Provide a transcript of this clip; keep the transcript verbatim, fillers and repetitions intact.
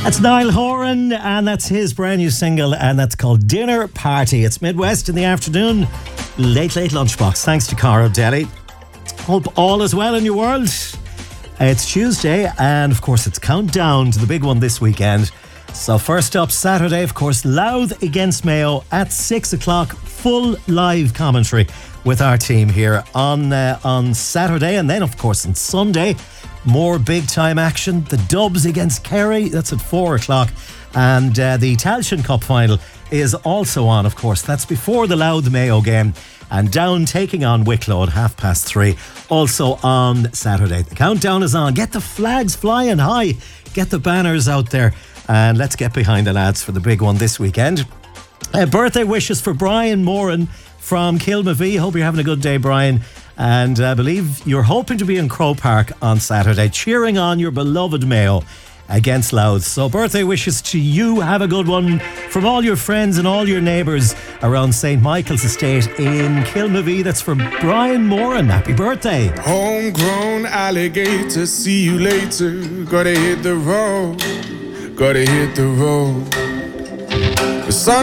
That's Niall Horan, and that's his brand new single, and that's called Dinner Party. It's Midwest in the afternoon, late, late lunchbox. Thanks to Cara Deli. Hope all is well in your world. It's Tuesday, and of course, it's countdown to the big one this weekend. So, first up, Saturday, of course, Louth against Mayo at six o'clock, full live commentary with our team here on uh, on Saturday, and then, of course, on Sunday. More big time action. The Dubs against Kerry, that's at four o'clock. And uh, the Tailteann Cup final is also on, of course. That's before the Louth Mayo game. And Down taking on Wicklow at half past three, also on Saturday. The countdown is on. Get the flags flying high. Get the banners out there. And let's get behind the lads for the big one this weekend. Uh, birthday wishes for Brian Moran from Kilmavie. Hope you're having a good day, Brian. And I believe you're hoping to be in Crow Park on Saturday, cheering on your beloved Mayo against Louth. So birthday wishes to you. Have a good one from all your friends and all your neighbours around Saint Michael's Estate in Kilmavie. That's for Brian Moran. Happy birthday. Homegrown alligator, see you later. Gotta hit the road, gotta hit the road. The sun